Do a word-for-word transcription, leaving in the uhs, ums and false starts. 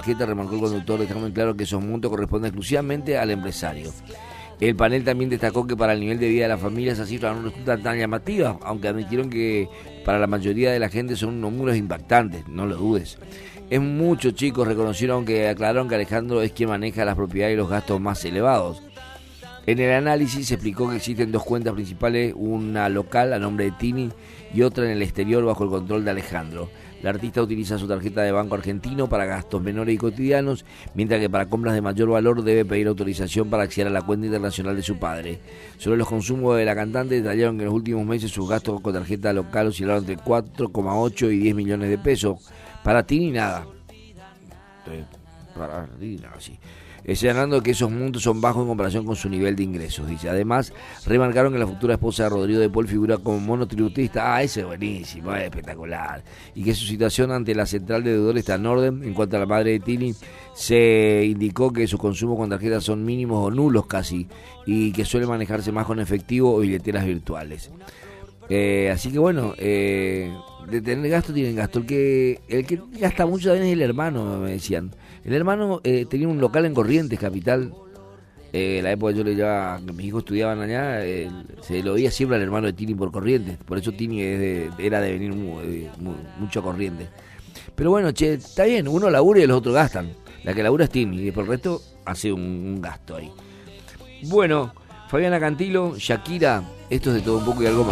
tarjeta, remarcó el conductor, dejando en claro que esos montos corresponden exclusivamente al empresario. El panel también destacó que para el nivel de vida de la familia esa cifra no resulta tan llamativa, aunque admitieron que para la mayoría de la gente son unos números impactantes, no lo dudes. Es mucho, chicos, reconocieron que aclararon que Alejandro es quien maneja las propiedades y los gastos más elevados. En el análisis se explicó que existen dos cuentas principales, una local a nombre de Tini y otra en el exterior bajo el control de Alejandro. La artista utiliza su tarjeta de banco argentino para gastos menores y cotidianos, mientras que para compras de mayor valor debe pedir autorización para acceder a la cuenta internacional de su padre. Sobre los consumos de la cantante, detallaron que en los últimos meses sus gastos con tarjeta local oscilaron entre cuatro coma ocho y diez millones de pesos. Para Tini nada. Para Tini nada, sí. Señalando que esos montos son bajos en comparación con su nivel de ingresos, dice. Además, remarcaron que la futura esposa de Rodrigo de Paul figura como monotributista. Ah, ese es buenísimo, es espectacular. Y que su situación ante la central de deudores está en orden. En cuanto a la madre de Tini, se indicó que sus consumos con tarjetas son mínimos o nulos casi, y que suele manejarse más con efectivo o billeteras virtuales. Eh, así que bueno, eh, de tener gasto tienen gasto. El que el que gasta mucho también es el hermano, me decían. El hermano eh, tenía un local en Corrientes, capital. Eh, la época yo le llevaba, que mis hijos estudiaban allá, eh, se lo oía siempre al hermano de Tini por Corrientes. Por eso Tini es de, era de venir muy, de, muy, mucho a Corrientes. Pero bueno, che, está bien, uno labura y los otros gastan. La que labura es Tini y por el resto hace un, un gasto ahí. Bueno, Fabiana Cantilo, Shakira, esto es de todo un poco y algo más.